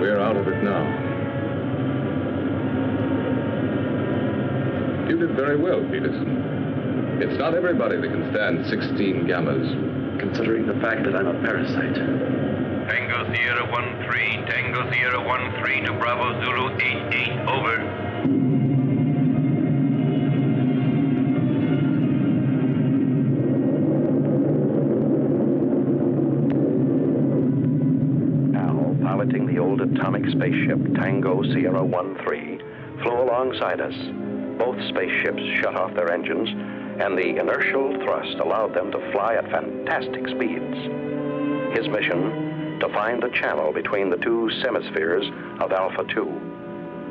We're out of it now. You did very well, Peterson. It's not everybody that can stand 16 gammas. Considering the fact that I'm a parasite. Tango Sierra 1-3, Tango Sierra 1-3 to Bravo Zulu 8-8, over. Al, piloting the old atomic spaceship Tango Sierra 1-3, flew alongside us. Both spaceships shut off their engines, and the inertial thrust allowed them to fly at fantastic speeds. His mission, to find the channel between the two semispheres of Alpha 2.